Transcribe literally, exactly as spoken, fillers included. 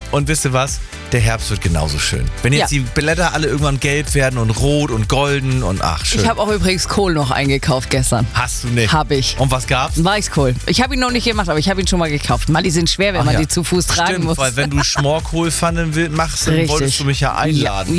Und wisst ihr was? Der Herbst wird genauso schön. Wenn jetzt ja. die Blätter alle irgendwann gelb werden und rot und golden und ach, schön. Ich habe auch übrigens Kohl noch eingekauft gestern. Hast du nicht? Hab ich. Und was gab's? Weißkohl. Ich habe ihn noch nicht gemacht, aber ich habe ihn schon mal gekauft. Mann, die sind schwer, wenn ach man ja. die zu Fuß tragen Stimmt, muss. Weil wenn du Schmorkohlpfannen machst, dann wolltest du mich ja einladen.